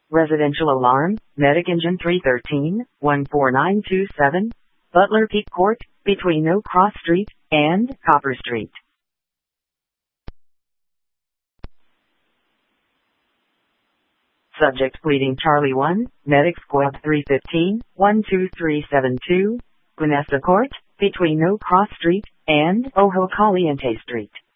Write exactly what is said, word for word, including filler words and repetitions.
Residential alarm, Medic Engine three thirteen, one four nine two seven, Butler Peak Court, between Oak Cross Street and Copper Street. Subject pleading Charlie one, Medic Squad three fifteen, one two three seven two, Gwinnett Court, between Oak Cross Street and Ojo Caliente Street.